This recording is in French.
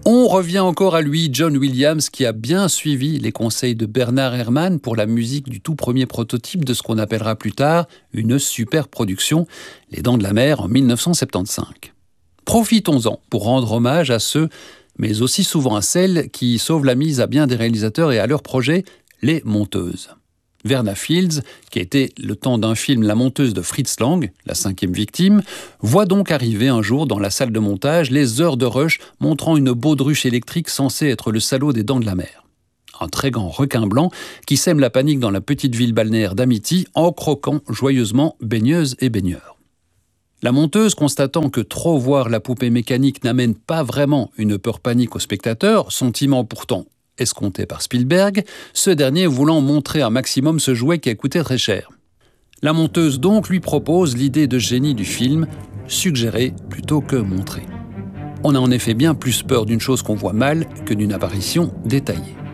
On revient encore à lui, John Williams, qui a bien suivi les conseils de Bernard Herrmann pour la musique du tout premier prototype de ce qu'on appellera plus tard une super production, Les Dents de la Mer en 1975. Profitons-en pour rendre hommage à ceux, mais aussi souvent à celles qui sauvent la mise à bien des réalisateurs et à leurs projets, les monteuses. Verna Fields, qui était le temps d'un film la monteuse de Fritz Lang, la 5e victime, voit donc arriver un jour dans la salle de montage les heures de rush montrant une baudruche électrique censée être le salaud des Dents de la Mer. Un très grand requin blanc qui sème la panique dans la petite ville balnéaire d'Amity en croquant joyeusement baigneuses et baigneurs. La monteuse, constatant que trop voir la poupée mécanique n'amène pas vraiment une peur panique au spectateur, sentiment pourtant escompté par Spielberg, ce dernier voulant montrer un maximum ce jouet qui a coûté très cher. La monteuse donc lui propose l'idée de génie du film, suggérer plutôt que montrer. On a en effet bien plus peur d'une chose qu'on voit mal que d'une apparition détaillée.